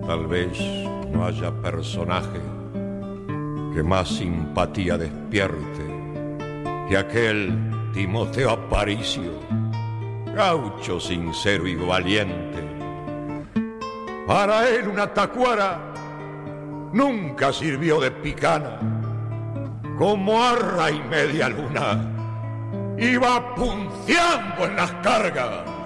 Tal vez no haya personaje que más simpatía despierte que aquel Timoteo Aparicio, gaucho sincero y valiente. Para él una tacuara nunca sirvió de picana, como arra y media luna iba punceando en las cargas.